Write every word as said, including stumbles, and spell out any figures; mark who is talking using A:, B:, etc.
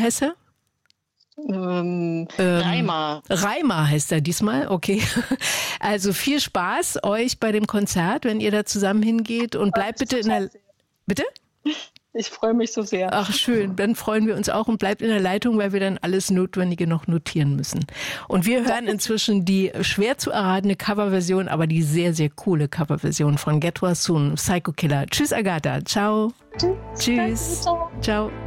A: heißt er?
B: Ähm,
A: Ähm,
B: Reimer.
A: Reimer heißt er diesmal, okay. Also viel Spaß euch bei dem Konzert, wenn ihr da zusammen hingeht und bleibt bitte in der... Bitte?
B: Ich freue mich so sehr.
A: Ach schön, dann freuen wir uns auch und bleibt in der Leitung, weil wir dann alles Notwendige noch notieren müssen. Und wir hören inzwischen die schwer zu erratene Coverversion, aber die sehr, sehr coole Coverversion von Get Well Soon, Psycho Killer. Tschüss Agatha, ciao.
B: Tschüss.
A: Tschüss.
B: Danke, ciao.
A: Ciao.